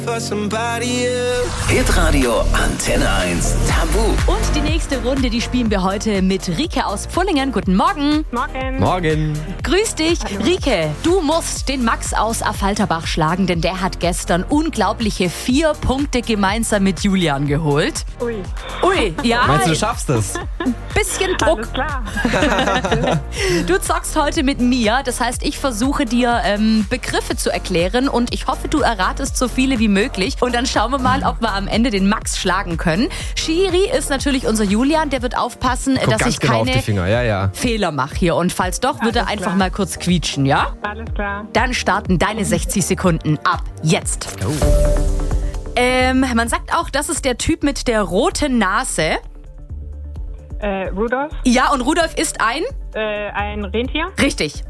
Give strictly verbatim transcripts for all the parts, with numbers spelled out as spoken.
Hitradio Antenne eins Tabu. Und die nächste Runde, die spielen wir heute mit Rike aus Pfullingen. Guten Morgen. Morgen. Morgen. Grüß dich. Hallo. Rike, du musst den Max aus Affalterbach schlagen, denn der hat gestern unglaubliche vier Punkte gemeinsam mit Julian geholt. Ui, Ui, ja, Meinst du, du schaffst es? bisschen Druck. alles klar. Du zockst heute mit mir, das heißt, ich versuche dir ähm, Begriffe zu erklären und ich hoffe, du erratest so viele wie möglich. Und dann schauen wir mal, ob wir am Ende den Max schlagen können. Schiri ist natürlich unser Julian, der wird aufpassen, Guck dass ganz ich genau auf keine die Finger, ja, ja. Fehler mache hier. Und falls doch, wird er Alles einfach klar. mal kurz quietschen, ja? Alles klar. Dann starten deine sechzig Sekunden ab jetzt. Oh. Ähm, man sagt auch, das ist der Typ mit der roten Nase. Äh, Rudolf, Ja, und Rudolf ist ein? äh, ein Rentier. Richtig.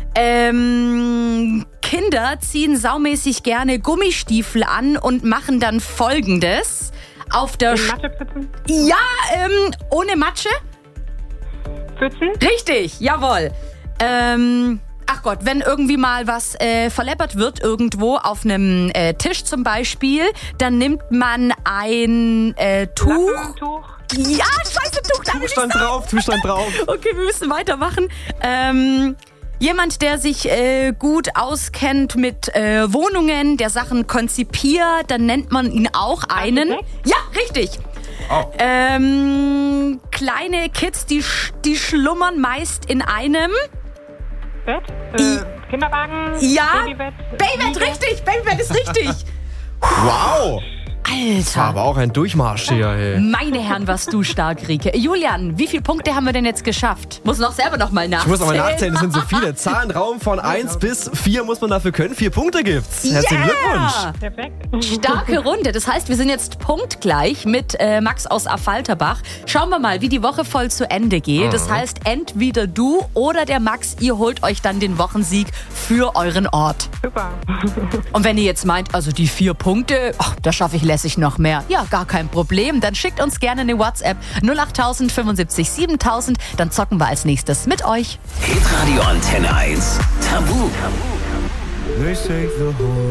Ähm, Kinder ziehen saumäßig gerne Gummistiefel an und machen dann Folgendes. Auf der... In Sch- Matschepfützen. ja, ähm, ohne Matsche? Pfützen. Richtig, jawohl. Ähm... Ach Gott, wenn irgendwie mal was äh, verleppert wird irgendwo auf einem äh, Tisch zum Beispiel, dann nimmt man ein äh, Tuch. Tuch. Ja, scheiße, Tuch, darf ich nicht Zustand sagen. drauf, Zustand drauf. Okay, wir müssen weitermachen. Ähm, jemand, der sich äh, gut auskennt mit äh, Wohnungen, der Sachen konzipiert, dann nennt man ihn auch einen. Architekt? Ja, richtig. Oh. Ähm, kleine Kids, die, sch- die schlummern meist in einem. Bett. Äh, Kinderwagen. Ja, Babybett. Babybett, Wiege. richtig, Babybett ist richtig. Wow. Alter. Aber auch ein Durchmarsch hier, hey. Meine Herren, warst du stark, Rike. Julian, wie viele Punkte haben wir denn jetzt geschafft? Muss noch selber noch mal Ich nachzählen. muss aber nachzählen, es sind so viele. Zahlenraum von eins bis vier muss man dafür können. Vier Punkte gibt's. Herzlichen Yeah! Glückwunsch. Perfekt. Starke Runde. Das heißt, wir sind jetzt punktgleich mit äh, Max aus Affalterbach. Schauen wir mal, wie die Woche voll zu Ende geht. Das heißt, entweder du oder der Max, ihr holt euch dann den Wochensieg für euren Ort. Super. Und wenn ihr jetzt meint, also die vier Punkte, ach, da schaffe ich lässig noch mehr. Ja, gar kein Problem. Dann schickt uns gerne eine WhatsApp null acht tausend fünfundsiebzig siebentausend. Dann zocken wir als nächstes mit euch. Hitradio Antenne eins Tabu. They say the whole